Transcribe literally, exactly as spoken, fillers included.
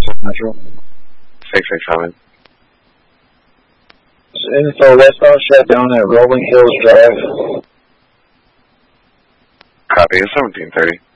Central. six six seven. Info westbound shutdown at Rolling Hills Drive. Copy, seventeen thirty.